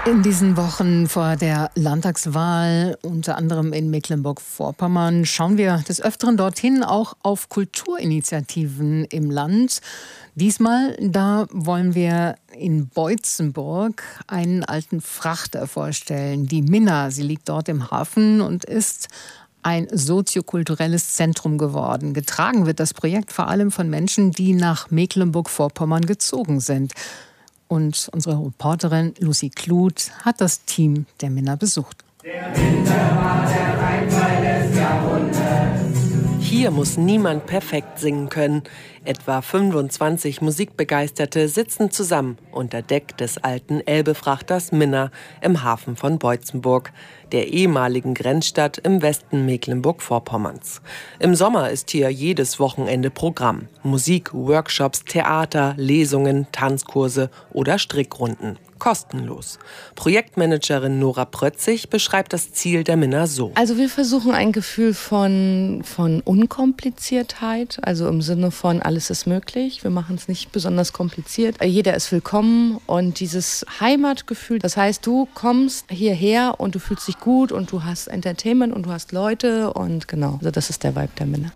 In diesen Wochen vor der Landtagswahl, unter anderem in Mecklenburg-Vorpommern, schauen wir des Öfteren dorthin auch auf Kulturinitiativen im Land. Diesmal, da wollen wir in Boitzenburg einen alten Frachter vorstellen. Die Minna, sie liegt dort im Hafen und ist ein soziokulturelles Zentrum geworden. Getragen wird das Projekt vor allem von Menschen, die nach Mecklenburg-Vorpommern gezogen sind. Und unsere Reporterin Lucy Kluth hat das Team der Minna besucht. Der Winter war der Reinfall des Jahrhunderts. Hier muss niemand perfekt singen können. Etwa 25 Musikbegeisterte sitzen zusammen unter Deck des alten Elbefrachters Minna im Hafen von Boitzenburg, der ehemaligen Grenzstadt im Westen Mecklenburg-Vorpommerns. Im Sommer ist hier jedes Wochenende Programm. Musik, Workshops, Theater, Lesungen, Tanzkurse oder Strickrunden. Kostenlos. Projektmanagerin Nora Prötzig beschreibt das Ziel der Minna so. Also wir versuchen ein Gefühl von Unkompliziertheit, also im Sinne von alles ist möglich. Wir machen es nicht besonders kompliziert. Jeder ist willkommen und dieses Heimatgefühl, das heißt, du kommst hierher und du fühlst dich gut und du hast Entertainment und du hast Leute und genau, also das ist der Vibe der Minna.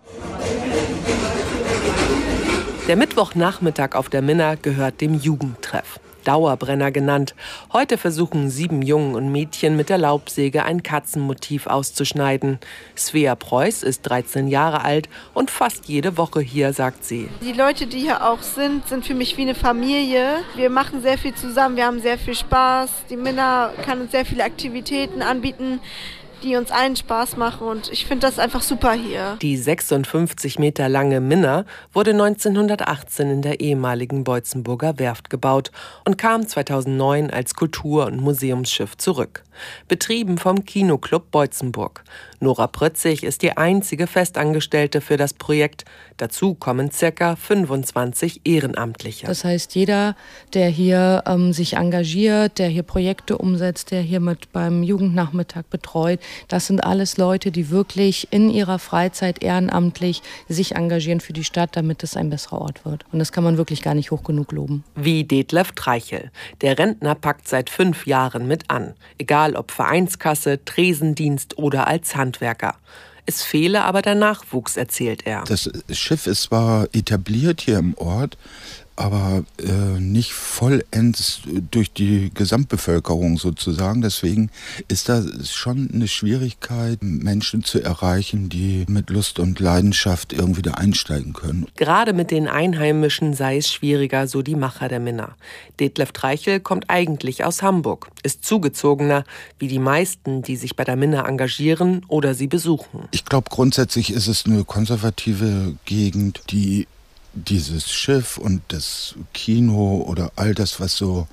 Der Mittwochnachmittag auf der Minna gehört dem Jugendtreff. Dauerbrenner genannt. Heute versuchen 7 Jungen und Mädchen mit der Laubsäge ein Katzenmotiv auszuschneiden. Svea Preuß ist 13 Jahre alt und fast jede Woche hier, sagt sie. Die Leute, die hier auch sind für mich wie eine Familie. Wir machen sehr viel zusammen, wir haben sehr viel Spaß. Die Minna kann uns sehr viele Aktivitäten anbieten, die uns allen Spaß machen und ich finde das einfach super hier. Die 56 Meter lange Minna wurde 1918 in der ehemaligen Boitzenburger Werft gebaut und kam 2009 als Kultur- und Museumsschiff zurück. Betrieben vom Kinoclub Boitzenburg. Nora Prötzig ist die einzige Festangestellte für das Projekt. Dazu kommen ca. 25 Ehrenamtliche. Das heißt, jeder, der hier sich engagiert, der hier Projekte umsetzt, der hier mit beim Jugendnachmittag betreut, das sind alles Leute, die wirklich in ihrer Freizeit ehrenamtlich sich engagieren für die Stadt, damit es ein besserer Ort wird. Und das kann man wirklich gar nicht hoch genug loben. Wie Detlef Treichel. Der Rentner packt seit 5 Jahren mit an. Egal ob Vereinskasse, Tresendienst oder als Handwerker. Es fehle aber der Nachwuchs, erzählt er. Das Schiff ist zwar etabliert hier im Ort, aber nicht vollends durch die Gesamtbevölkerung sozusagen. Deswegen ist da schon eine Schwierigkeit, Menschen zu erreichen, die mit Lust und Leidenschaft irgendwie da einsteigen können. Gerade mit den Einheimischen sei es schwieriger, so die Macher der Minna. Detlef Treichel kommt eigentlich aus Hamburg, ist Zugezogener, wie die meisten, die sich bei der Minna engagieren oder sie besuchen. Ich glaube, grundsätzlich ist es eine konservative Gegend, die dieses Schiff und das Kino oder all das, was so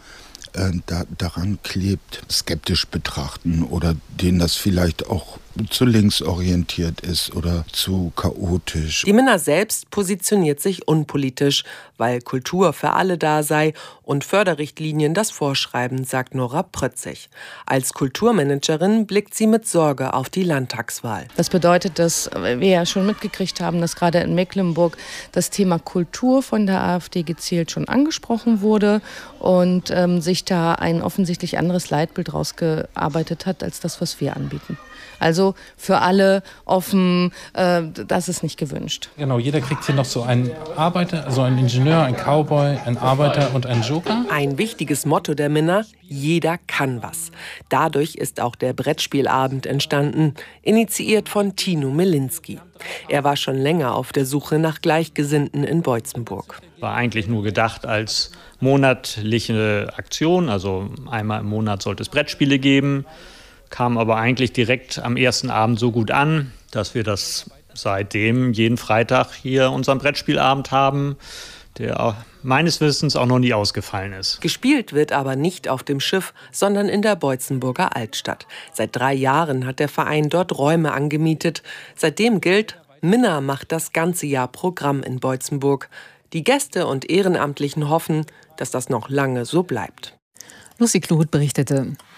daran klebt, skeptisch betrachten oder denen das vielleicht auch zu links orientiert ist oder zu chaotisch. Die Minna selbst positioniert sich unpolitisch, weil Kultur für alle da sei und Förderrichtlinien das vorschreiben, sagt Nora Prötzig. Als Kulturmanagerin blickt sie mit Sorge auf die Landtagswahl. Das bedeutet, dass wir ja schon mitgekriegt haben, dass gerade in Mecklenburg das Thema Kultur von der AfD gezielt schon angesprochen wurde und sich da ein offensichtlich anderes Leitbild rausgearbeitet hat, als das, was wir anbieten. Also für alle offen, das ist nicht gewünscht. Genau, jeder kriegt hier noch so einen Arbeiter, also einen Ingenieur, einen Cowboy, einen Arbeiter und einen Joker. Ein wichtiges Motto der Minna: Jeder kann was. Dadurch ist auch der Brettspielabend entstanden, initiiert von Tino Milinski. Er war schon länger auf der Suche nach Gleichgesinnten in Boitzenburg. War eigentlich nur gedacht als monatliche Aktion, also einmal im Monat sollte es Brettspiele geben. Kam aber eigentlich direkt am ersten Abend so gut an, dass wir das seitdem jeden Freitag hier unseren Brettspielabend haben, der meines Wissens auch noch nie ausgefallen ist. Gespielt wird aber nicht auf dem Schiff, sondern in der Boitzenburger Altstadt. Seit 3 Jahren hat der Verein dort Räume angemietet. Seitdem gilt, Minna macht das ganze Jahr Programm in Boitzenburg. Die Gäste und Ehrenamtlichen hoffen, dass das noch lange so bleibt. Lucy Kluth berichtete.